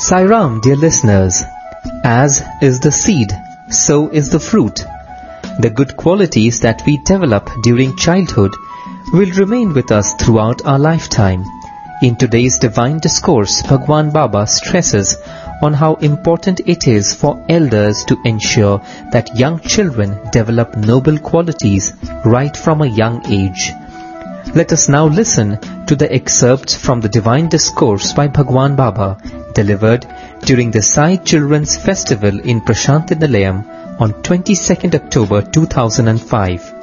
Sai Ram, dear listeners. As is the seed, so is the fruit. The good qualities that we develop during childhood will remain with us throughout our lifetime. In today's Divine Discourse, Bhagwan Baba stresses on how important it is for elders to ensure that young children develop noble qualities right from a young age. Let us now listen to the excerpts from the Divine Discourse by Bhagwan Baba, delivered during the Sai Children's Festival in Prashanthi Nilayam on 22nd October 2005.